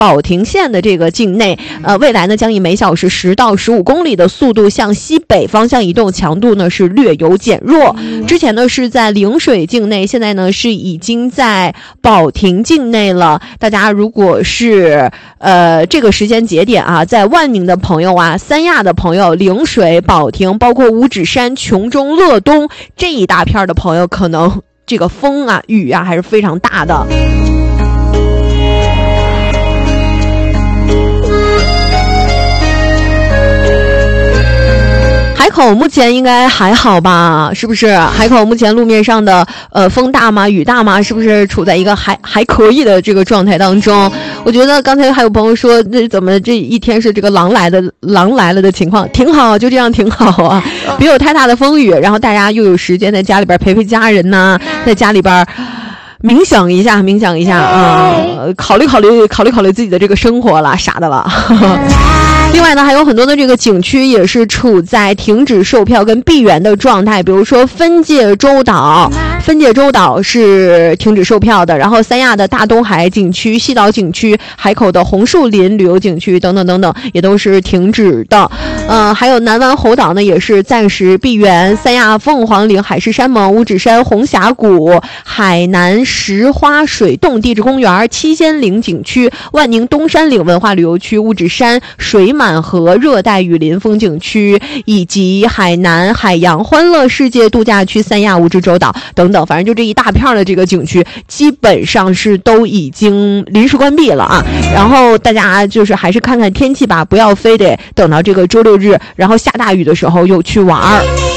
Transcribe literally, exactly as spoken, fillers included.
保亭县的这个境内，呃，未来呢将以每小时十到十五公里的速度向西北方向移动，强度呢是略有减弱。之前呢是在陵水境内，现在呢是已经在保亭境内了。大家如果是呃这个时间节点啊，在万宁的朋友啊，三亚的朋友，陵水、保亭，包括五指山、琼中、乐东这一大片的朋友，可能这个风啊、雨啊还是非常大的。海口目前应该还好吧？是不是？海口目前路面上的呃风大吗？雨大吗？是不是处在一个还还可以的这个状态当中？我觉得刚才还有朋友说，那怎么这一天是这个狼来的狼来了的情况，挺好，就这样挺好啊，别有太大的风雨，然后大家又有时间在家里边陪陪家人呐、啊，在家里边冥想一下，冥想一下啊、呃，考虑考虑考虑考虑自己的这个生活了，啥的了。另外呢，还有很多的这个景区也是处在停止售票跟闭园的状态，比如说分界洲岛，分界洲岛是停止售票的，然后三亚的大东海景区、西岛景区、海口的红树林旅游景区等等等等也都是停止的。呃，还有南湾猴岛呢也是暂时闭园，三亚凤凰岭海誓山盟、五指山红峡谷、海南石花水洞地质公园、七仙岭景区、万宁东山岭文化旅游区、五指山水满河热带雨林风景区，以及海南海洋欢乐世界度假区、三亚蜈支洲岛等等，反正就这一大片的这个景区基本上是都已经临时关闭了啊。然后大家就是还是看看天气吧，不要非得等到这个周六日然后下大雨的时候又去玩儿。